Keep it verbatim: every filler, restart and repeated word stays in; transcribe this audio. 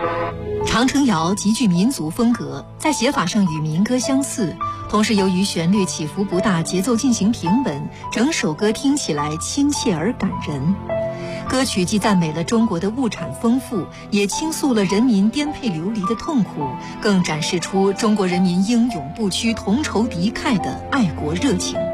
长城谣极具民族风格，在写法上与民歌相似，同时由于旋律起伏不大，节奏进行平稳，整首歌听起来亲切而感人。歌曲既赞美了中国的物产丰富，也倾诉了人民颠沛流离的痛苦，更展示出中国人民英勇不屈、同仇敌忾的爱国热情。